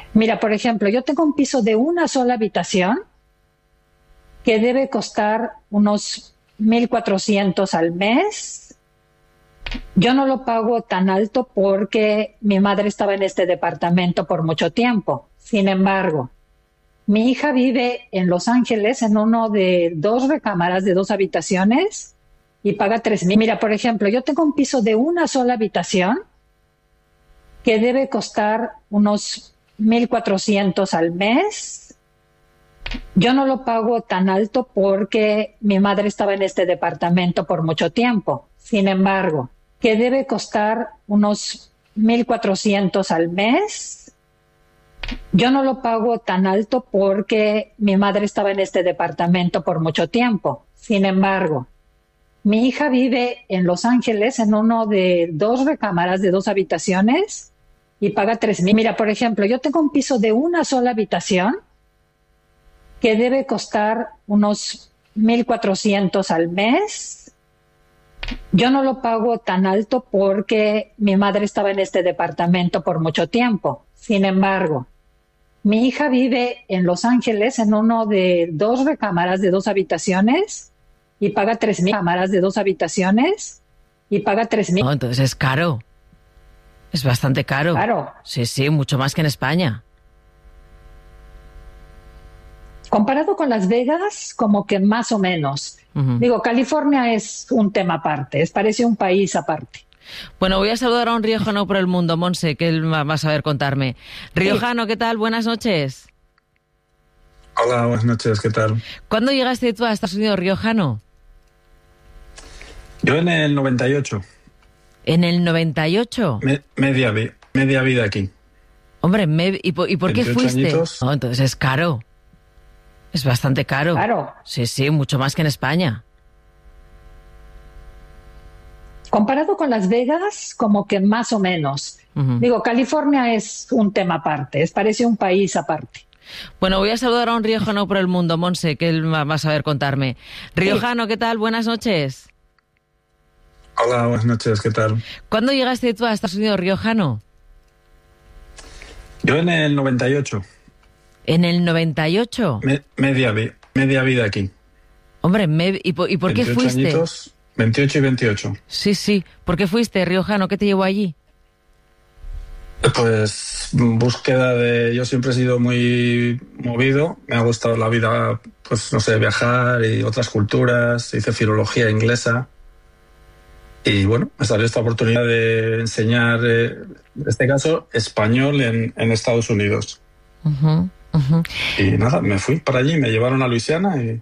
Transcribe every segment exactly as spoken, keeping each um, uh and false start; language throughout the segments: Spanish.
Mira, por ejemplo, yo tengo un piso de una sola habitación que debe costar unos mil cuatrocientos al mes. Yo no lo pago tan alto porque mi madre estaba en este departamento por mucho tiempo. Sin embargo, mi hija vive en Los Ángeles en uno de dos recámaras de dos habitaciones y paga tres mil. Mira, por ejemplo, yo tengo un piso de una sola habitación que debe costar unos mil cuatrocientos al mes. Yo no lo pago tan alto porque mi madre estaba en este departamento por mucho tiempo. Sin embargo, que debe costar unos mil cuatrocientos al mes. Yo no lo pago tan alto porque mi madre estaba en este departamento por mucho tiempo. Sin embargo, mi hija vive en Los Ángeles en uno de dos recámaras de dos habitaciones y paga tres mil. Mira, por ejemplo, yo tengo un piso de una sola habitación que debe costar unos mil cuatrocientos al mes. Yo no lo pago tan alto porque mi madre estaba en este departamento por mucho tiempo. Sin embargo, mi hija vive en Los Ángeles en uno de dos recámaras de dos habitaciones y paga tres mil. Cámaras de dos habitaciones y paga tres mil. No, entonces es caro. Es bastante caro. Claro. Sí, sí, mucho más que en España. Comparado con Las Vegas, como que más o menos. Uh-huh. Digo, California es un tema aparte, es parece un país aparte. Bueno, voy a saludar a un riojano por el mundo, Monse, que él va a saber contarme. Riojano, sí. ¿Qué tal? Buenas noches. Hola, buenas noches, ¿qué tal? ¿Cuándo llegaste tú a Estados Unidos, riojano? Yo en el noventa y ocho. ¿En el noventa y ocho? Me, media, media vida aquí. Hombre, me, ¿y por, y por qué fuiste? Añitos. No, entonces es caro. Es bastante caro. Claro. Sí, sí, mucho más que en España. Comparado con Las Vegas, como que más o menos. Uh-huh. Digo, California es un tema aparte, es parece un país aparte. Bueno, voy a saludar a un riojano por el mundo, Monse, que él va a saber contarme. Riojano, sí. ¿Qué tal? Buenas noches. Hola, buenas noches, ¿qué tal? ¿Cuándo llegaste tú a Estados Unidos, riojano? Yo en el noventa y ocho. ¿En el noventa y ocho? Me, media, media vida aquí. Hombre, me, ¿y por, y por qué fuiste? Añitos, veintiocho y veintiocho. Sí, sí. ¿Por qué fuiste, riojano? ¿Qué te llevó allí? Pues búsqueda de... Yo siempre he sido muy movido. Me ha gustado la vida, pues no sé, viajar y otras culturas. Hice filología inglesa. Y bueno, me salió esta oportunidad de enseñar, eh, en este caso, español en, en Estados Unidos. Uh-huh, uh-huh. Y nada, me fui para allí, me llevaron a Luisiana y...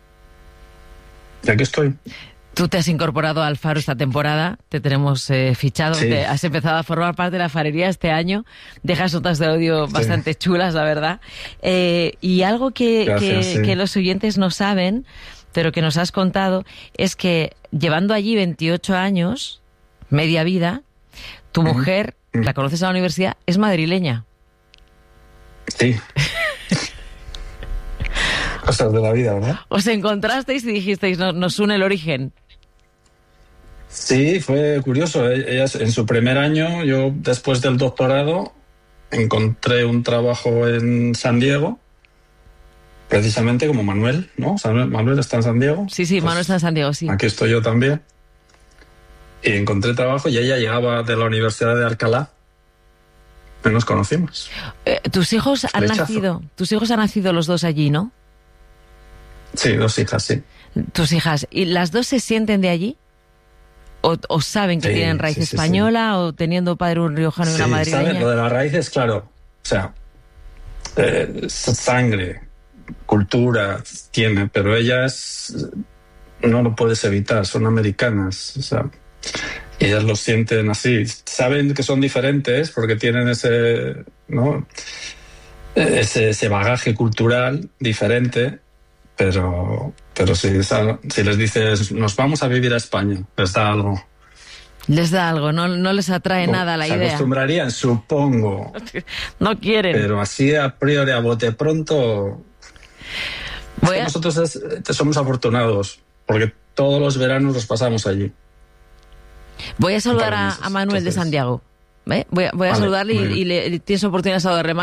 y aquí estoy. Tú te has incorporado al Faro esta temporada, te tenemos eh, fichado, sí. te has empezado a formar parte de la farería este año, dejas notas de audio sí. bastante chulas, la verdad. Eh, y algo que, Gracias, que, sí. que los oyentes no saben, pero que nos has contado, es que llevando allí veintiocho años, media vida, tu uh-huh. mujer, uh-huh. la conoces en la universidad, es madrileña. Sí. Cosas de la vida, ¿verdad? Os encontrasteis y dijisteis, no, nos une el origen. Sí, fue curioso. Ella en su primer año, yo después del doctorado, encontré un trabajo en San Diego, precisamente como Manuel, ¿no? Manuel está en San Diego. Sí, sí, pues Manuel está en San Diego, sí. Aquí estoy yo también. Y encontré trabajo y ella llegaba de la Universidad de Alcalá. Y nos conocimos. Eh, tus hijos han Flechazo. nacido, tus hijos han nacido los dos allí, ¿no? Sí, dos hijas, sí. Tus hijas, ¿y las dos se sienten de allí? ¿O, o saben que sí, tienen raíz sí, sí, española? Sí. ¿O teniendo padre un riojano y sí, una madrileña? Saben, lo de las raíces, claro. O sea, eh, sangre, cultura tiene, pero ellas no lo puedes evitar, son americanas. O sea, ellas lo sienten así. Saben que son diferentes porque tienen ese, ¿no? ese, ese bagaje cultural diferente. Pero, pero si, si les dices, nos vamos a vivir a España, les da algo. Les da algo, no, no les atrae o, nada la se idea. Se acostumbrarían, supongo. No quieren. Pero así a priori, a bote pronto... Voy a... Nosotros es, somos afortunados, porque todos los veranos los pasamos allí. Voy a saludar a, a Manuel Entonces, de Santiago. ¿Eh? Voy a, voy a vale, saludarle y, y le, tienes oportunidad de saludar.